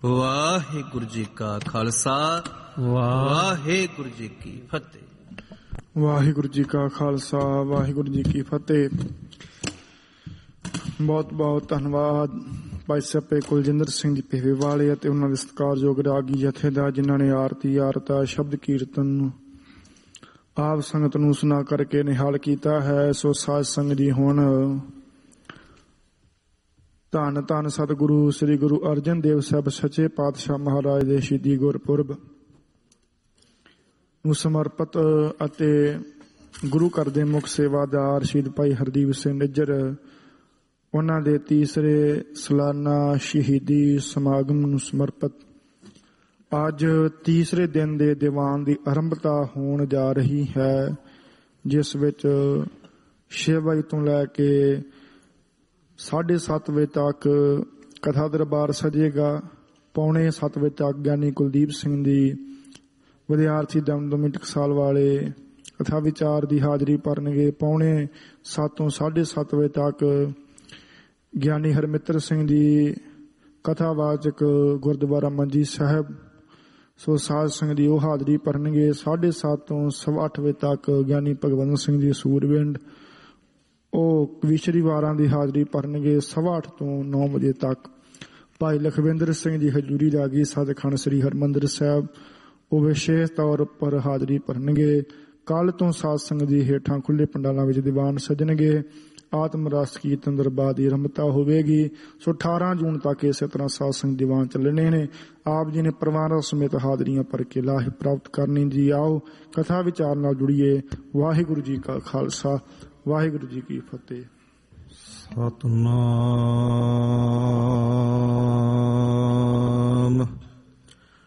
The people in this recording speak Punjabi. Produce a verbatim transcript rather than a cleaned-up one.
ਵਾਹਿਗੁਰੂ ਜੀ ਕਾ ਖਾਲਸਾ, ਵਾਹਿਗੁਰੂ ਜੀ ਕੀ ਫਤਿਹ। ਵਾਹਿਗੁਰੂ ਜੀ ਕਾ ਖਾਲਸਾ, ਵਾਹਿਗੁਰੂ ਜੀ ਕੀ ਫਤਿਹ। ਬਹੁਤ ਬਹੁਤ ਧੰਨਵਾਦ ਭਾਈ ਸੱਪੇ ਕੁਲਜਿੰਦਰ ਸਿੰਘ ਜੀ ਪੇਵੇ ਵਾਲੇ ਅਤੇ ਉਹਨਾਂ ਦੇ ਸਤਿਕਾਰਯੋਗ ਰਾਗੀ ਜਥੇਦਾਰ, ਜਿਨ੍ਹਾਂ ਨੇ ਆਰਤੀ ਆਰਤਾ ਸ਼ਬਦ ਕੀਰਤਨ ਆਪ ਸੰਗਤ ਨੂੰ ਸੁਣਾ ਕਰਕੇ ਨਿਹਾਲ ਕੀਤਾ ਹੈ। ਸੋ ਸਾਧ ਸੰਗਤ ਜੀ, ਹੁਣ ਧੰਨ ਧੰਨ ਸਤਿਗੁਰੂ ਸ੍ਰੀ ਗੁਰੂ ਅਰਜਨ ਦੇਵ ਸਾਹਿਬ ਸੱਚੇ ਪਾਤਸ਼ਾਹ ਮਹਾਰਾਜ ਦੇ ਸ਼ਹੀਦੀ ਗੁਰਪੁਰਬ ਨੂੰ ਸਮਰਪਿਤ ਅਤੇ ਗੁਰੂ ਘਰ ਦੇ ਮੁੱਖ ਸੇਵਾਦਾਰ ਸ਼ਹੀਦ ਭਾਈ ਹਰਦੀਪ ਸਿੰਘ ਨਿੱਜਰ, ਉਹਨਾਂ ਦੇ ਤੀਸਰੇ ਸਾਲਾਨਾ ਸ਼ਹੀਦੀ ਸਮਾਗਮ ਨੂੰ ਸਮਰਪਿਤ ਅੱਜ ਤੀਸਰੇ ਦਿਨ ਦੇ ਦੀਵਾਨ ਦੀ ਆਰੰਭਤਾ ਹੋਣ ਜਾ ਰਹੀ ਹੈ, ਜਿਸ ਵਿੱਚ ਛੇ ਵਜੇ ਤੋਂ ਲੈ ਕੇ ਸਾਢੇ ਸੱਤ ਵਜੇ ਤੱਕ ਕਥਾ ਦਰਬਾਰ ਸਜੇਗਾ। ਪੌਣੇ ਸੱਤ ਵਜੇ ਤੱਕ ਗਿਆਨੀ ਕੁਲਦੀਪ ਸਿੰਘ ਦੀ ਵਿਦਿਆਰਥੀ ਦਮਦਮੀ ਟਕਸਾਲ ਵਾਲੇ ਕਥਾ ਵਿਚਾਰ ਦੀ ਹਾਜ਼ਰੀ ਭਰਨਗੇ। ਪੌਣੇ ਸੱਤ ਤੋਂ ਸਾਢੇ ਸੱਤ ਵਜੇ ਤੱਕ ਗਿਆਨੀ ਹਰਮਿੱਤਰ ਸਿੰਘ ਜੀ ਕਥਾਵਾਚਕ ਗੁਰਦੁਆਰਾ ਮੰਜੀ ਸਾਹਿਬ, ਸੋ ਸਾਧ ਸੰਗਤ ਦੀ ਉਹ ਹਾਜ਼ਰੀ ਭਰਨਗੇ। ਸਾਢੇ ਸੱਤ ਤੋਂ ਸਵਾ ਅੱਠ ਵਜੇ ਤੱਕ ਗਿਆਨੀ ਭਗਵੰਤ ਸਿੰਘ ਜੀ ਸੂਰਵਿੰਡ, ਉਹ ਕਵੀਸ਼ਰੀ ਵਾਰਾਂ ਦੀ ਹਾਜ਼ਰੀ ਭਰਨਗੇ। ਸਵਾ ਅੱਠ ਤੋਂ ਨੌ ਵਜੇ ਤੱਕ ਭਾਈ ਲਖਵਿੰਦਰ ਸਿੰਘ ਜੀ ਹਜ਼ੂਰੀ ਰਾਗੀ ਸੱਚਖੰਡ ਸ੍ਰੀ ਹਰਿਮੰਦਰ ਸਾਹਿਬ, ਉਹ ਵਿਸ਼ੇਸ਼ ਤੌਰ ਉੱਪਰ ਹਾਜ਼ਰੀ ਭਰਨਗੇ। ਕੱਲ੍ਹ ਤੋਂ ਸਾਧ ਸੰਗਤ ਜੀ ਹੇਠਾਂ ਖੁੱਲ੍ਹੇ ਪੰਡਾਲਾਂ ਵਿੱਚ ਦੀਵਾਨ ਸਜਣਗੇ। ਆਤਮ ਰਸ ਕੀਰਤਨ ਦਰਬਾਰ ਦੀ ਆਰੰਭਤਾ ਹੋਵੇਗੀ। ਸੋ ਅਠਾਰਾਂ ਜੂਨ ਤੱਕ ਇਸੇ ਤਰ੍ਹਾਂ ਸਾਧ ਸੰਗਤ ਦੀਵਾਨ ਚੱਲਣੇ ਨੇ। ਆਪ ਜੀ ਨੇ ਪਰਿਵਾਰਾਂ ਸਮੇਤ ਹਾਜ਼ਰੀਆਂ ਭਰ ਕੇ ਲਾਹੇ ਪ੍ਰਾਪਤ ਕਰਨੀ ਜੀ। ਆਓ ਕਥਾ ਵਿਚਾਰ ਨਾਲ ਜੁੜੀਏ। ਵਾਹਿਗੁਰੂ ਜੀ ਕਾ ਖਾਲਸਾ, ਵਾਹਿਗੁਰੂ ਜੀ ਕੀ ਫਤਿਹ। ਸਤਿਨਾਮ